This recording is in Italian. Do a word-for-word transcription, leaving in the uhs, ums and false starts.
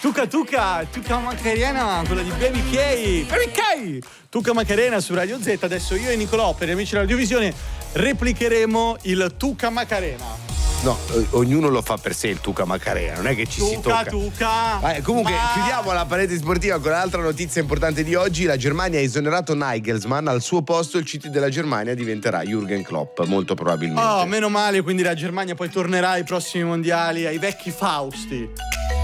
Tuca Tuca, Tuca Macarena, quella di Baby K. Baby K! Tuca Macarena su Radio Z. Adesso io e Nicolò, per gli amici della Radiovisione, replicheremo il Tuca Macarena. No, eh, ognuno lo fa per sé il Tuca Macarena, non è che ci Tuca, si tocca. Tuca. Eh, comunque ma... chiudiamo la parete sportiva con l'altra notizia importante di oggi. La Germania ha esonerato Nagelsmann, al suo posto il C T della Germania diventerà Jürgen Klopp, molto probabilmente. Oh, meno male, quindi la Germania poi tornerà ai prossimi mondiali, ai vecchi Fausti.